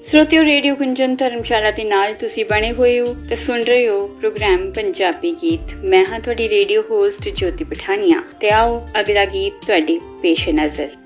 श्रोतियों, radio Gunjan धर्मशाला ਦੇ ਨਾਲ ਤੁਸੀਂ ਬਣੇ ਹੋਏ ਹੋ ਤੇ ਸੁਣ ਰਹੇ ਹੋ ਪ੍ਰੋਗਰਾਮ ਪੰਜਾਬੀ ਗੀਤ। ਮੈਂ ਹਾਂ ਤੁਹਾਡੀ ਰੇਡੀਓ ਹੋਸਟ ਜੋਤੀ ਪਠਾਨੀਆ ਤੇ ਆਓ ਅਗਲਾ ਗੀਤ ਤੁਹਾਡੀ ਪੇਸ਼ ਨਜ਼ਰ।